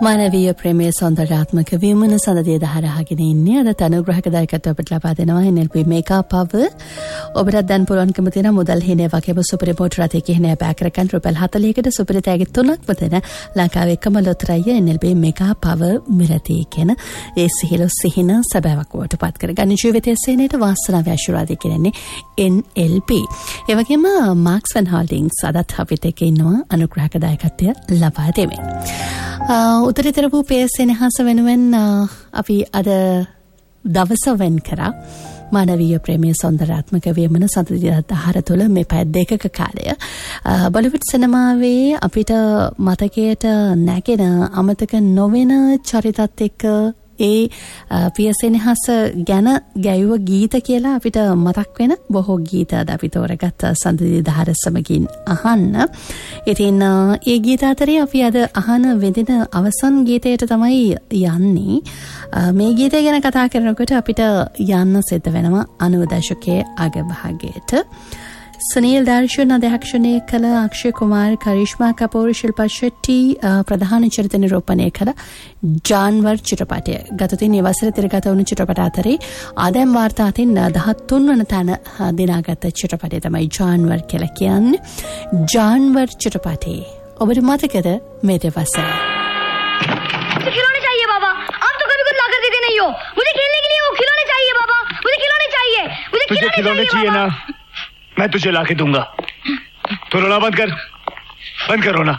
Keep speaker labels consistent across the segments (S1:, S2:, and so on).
S1: මානවීය ප්‍රේමයේ සෞන්දර්යාත්මක විමුණ සඳදී දහරහගෙන ඉන්නේ අද තනුග්‍රහක දායකත්වය අපට ලබා දෙනවා NLP මේකප් පව ඔබට දැන් පුළුවන්කම තියෙන මුදල් හිනේ වගේම සුපර් රිපෝට් රටේ හිනේ බෑ කරගන්න රුපියල් 40කට සුපර් තෑගි 3ක්ම දෙන ලංකාවේ එකම ලොතරැය NLP මේකප් පව මිලදී කියන ඒ සිහින සැබෑවක් වට පත් කරගන්න ජීවිතයේ සේනයට වාසනාව ආශිර්වාදය කියන්නේ NLP ඒ වගේම මාක්ස් වන් හෝල්ඩින්ග්ස් අදත් අපිට එක්ක ඉන්නවා අනුග්‍රහක දායකත්වය ලබා දෙමින් උත්තරීතර වූ පේසෙනහස වෙනුවෙන් අපි අද දවස වෙන් කරා මානවීය ප්‍රේමයේ සෞන්දර්යාත්මක වියමන සඳදී ආහාර තුළ මේ පැය දෙකක කාලය බොලිවුඩ් සිනමාවේ අපිට මතකයට නැගෙන අමතක නොවන චරිතත් එක්ක ඒ පියසෙනහස ගැන ගැයුව ගීත කියලා අපිට මතක් වෙන බොහෝ ගීත අද අපි තෝරගත් සඳදී දහර සමගින් අහන්න. ඉතින් ඒ ගීත අතරේ අපි අද අහන වෙදින අවසන් ගීතයට තමයි යන්නේ. මේ ගීතය ගැන කතා කරනකොට අපිට යන්න සිද්ධ වෙනවා 90 දශකයේ අග භාගයට. सुनील दर्शन अध्यक्षने कल अक्षय कुमार करिश्मा कपूर शिल्पा शेट्टी प्रधान चरित्र निरूपणे कल जानवर चित्रपटය ගතතින් නිවසර තිරගත වුණු චිත්‍රපට අතරේ ආදම් වාර්තාවෙන් 13 වන තැන දිනාගත් චිත්‍රපටය තමයි जानवर කියලා කියන්නේ. जानवर चित्रपटයේ ඔබට මතකද මේ දවස?
S2: मुझे खिलौने चाहिए बाबा, आप तो कभी कुछ ला कर देते नहीं हो. मुझे खेलने के लिए वो खिलौने चाहिए बाबा, मुझे खिलौने चाहिए, मुझे खिलौने चाहिए ना.
S3: मैं तुझे लाके दूंगा. तो रोना बंद कर रोना.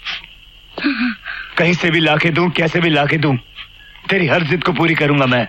S3: कहीं से भी लाके दूं, कैसे भी लाके दूं, तेरी हर जिद को पूरी करूंगा मैं.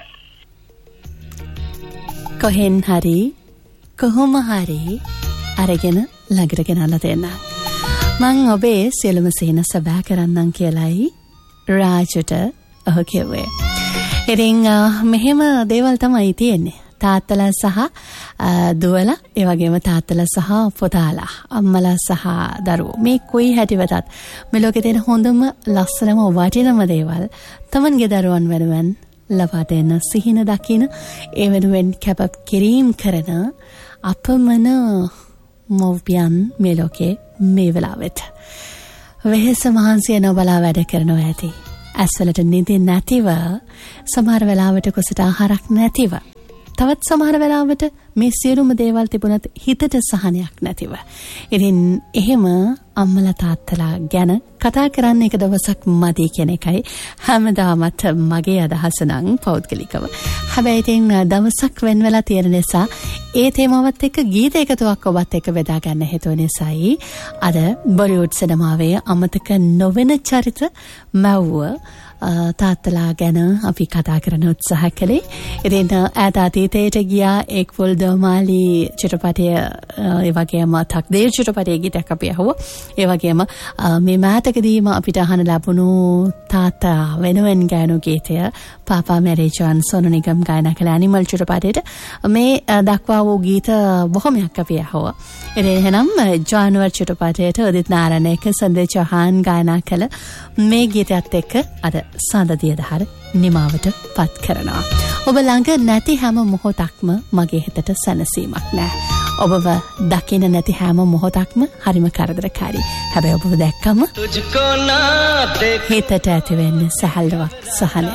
S1: කොහෙන් හරි කොහොම හරි අරගෙන ළඟට ගෙනල්ලා දෙන්න. මං ඔබේ සියලුම සිහින සබා කරන්නම් කියලායි රාජට ඔහු කිව්වේ. ඉතින් මෙහෙම දේවල් තමයි තියෙන්නේ. තාත්තලා සහ දුවලා ඒ වගේම තාත්තලා සහ පුතාලා අම්මලා සහ දරුවෝ මේ කොයි හැටි වෙතත් මේ ලෝකේ තියෙන හොඳම ලස්සනම වටිනම දේවල් තමන්ගේ දරුවන් වෙනුවෙන් ලබා දෙන්න සිහින දකින ඒ වෙනුවෙන් කැප කිරීම කරන අපමණ මව්පියන් මේ ලෝකේ මේ වෙලාවෙත් වෙහෙස මහන්සිය නොබලා වැඩ කරනවා ඇති. ඇස්වලට නිදි නැතිව සමහර වෙලාවට කුසට ආහාරක් නැතිව තවත් සමහර වෙලාවට මේ සියලුම දේවල් තිබුණත් හිතට සහනයක් නැතිව. ඉතින් එහෙම අම්මලා තාත්තලා ගැන කතා කරන්න එක දවසක් මදි කියන එකයි හැමදාමත් මගේ අදහස නම් පෞද්ගලිකව. හැබැයි ඉතින් දවසක් වෙන වෙලා තියෙන නිසා ඒ තේමාවත් එක්ක ගීත එකතුවක් ඔබත් එක්ක බෙදා ගන්න හේතුව නිසායි අද බොලිවුඩ් සිනමාවේ අමතක නොවන චරිත මැව්ව තාත්තලා ගැන අපි කතා කරන උත්සාහ කළේ. ඉතින් ඈත අතීතයට ගියා එක් ෆුල් දෝමාලි චිත්‍රපටය ඒ වගේම තක්දීර් චිත්‍රපටයේ ගීතයක් අපි අහුවා. ඒ වගේම මේ මාතකදීම අපිට අහන ලැබුණු තාත්තා වෙනුවෙන් ගායන ගීතය පාපා මැරි ජොන් සෝනු නිගම් ගායනා කළ ඇනිමල් චිත්‍රපටයට මේ දක්වා වූ ගීත බොහොමයක් අපි අහුවා. ඉතින් එහෙනම් ජාන්වර් චිත්‍රපටයට උදිත් නාරායණක සන්දේ චෞහාන් ගායනා කළ මේ ගීතයත් එක්ක අද සඳදිය දහර නිමාවට පත් කරනවා. ඔබ ළඟ නැති හැම මොහොතක්ම මගේ හිතට සැනසීමක් නෑ. ඔබව දකින්න නැති හැම මොහොතක්ම හරිම කරදරකාරී. හැබැයි ඔබව දැක්කම හිතට ඇති වෙන්නේ සැහැල්ලුවක් සහනයක්.